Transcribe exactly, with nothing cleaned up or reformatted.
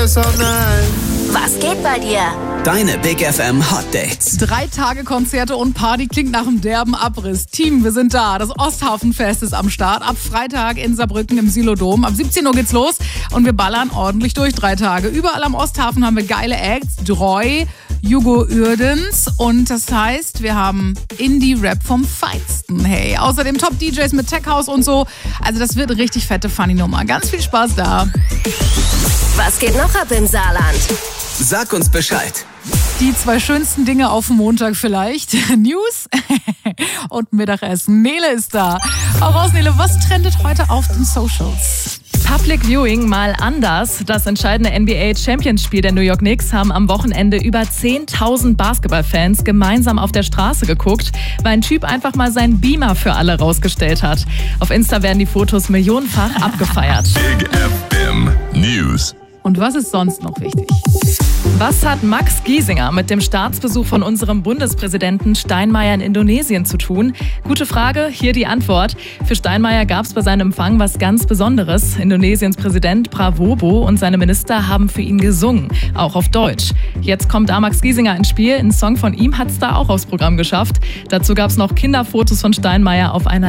feels so nice. Was geht bei dir? Deine Big F M Hot Dates. Drei Tage Konzerte und Party klingt nach einem derben Abriss. Team, wir sind da. Das Osthafenfest ist am Start. Ab Freitag in Saarbrücken im Silodom. Ab siebzehn Uhr geht's los und wir ballern ordentlich durch drei Tage. Überall am Osthafen haben wir geile Acts. Dreu, Jugo Uerdens und das heißt, wir haben Indie-Rap vom Feinsten. Hey, außerdem Top-D Js mit Tech House und so. Also das wird eine richtig fette Funny-Nummer. Ganz viel Spaß da. Was geht noch ab im Saarland? Sag uns Bescheid. Die zwei schönsten Dinge auf dem Montag vielleicht. News und Mittagessen. Nele ist da. Hau raus, Nele, was trendet heute auf den Socials? Public Viewing mal anders. Das entscheidende N B A-Champions-Spiel der New York Knicks haben am Wochenende über zehntausend Basketballfans gemeinsam auf der Straße geguckt, weil ein Typ einfach mal seinen Beamer für alle rausgestellt hat. Auf Insta werden die Fotos millionenfach abgefeiert. Big F M News. Und was ist sonst noch wichtig? Was hat Max Giesinger mit dem Staatsbesuch von unserem Bundespräsidenten Steinmeier in Indonesien zu tun? Gute Frage, hier die Antwort. Für Steinmeier gab es bei seinem Empfang was ganz Besonderes. Indonesiens Präsident Prabowo und seine Minister haben für ihn gesungen, auch auf Deutsch. Jetzt kommt da Max Giesinger ins Spiel. Ein Song von ihm hat es da auch aufs Programm geschafft. Dazu gab es noch Kinderfotos von Steinmeier auf einer